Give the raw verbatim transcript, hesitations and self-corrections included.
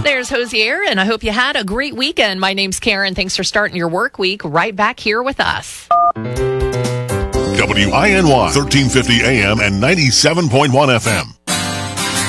There's Hosier, and I hope you had a great weekend. My name's Karen. Thanks for starting your work week right back here with us. W I N Y, thirteen fifty A M and ninety-seven point one F M.